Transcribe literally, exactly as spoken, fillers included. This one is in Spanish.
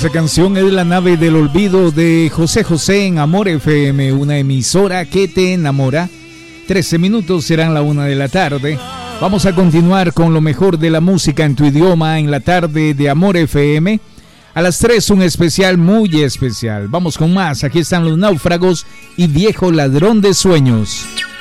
Esa canción es La nave del olvido de José José en Amor F M, una emisora que te enamora. trece minutos serán la una de la tarde. Vamos a continuar con lo mejor de la música en tu idioma en la tarde de Amor F M. A las tres un especial muy especial. Vamos con más. Aquí están Los Náufragos y Viejo Ladrón de Sueños.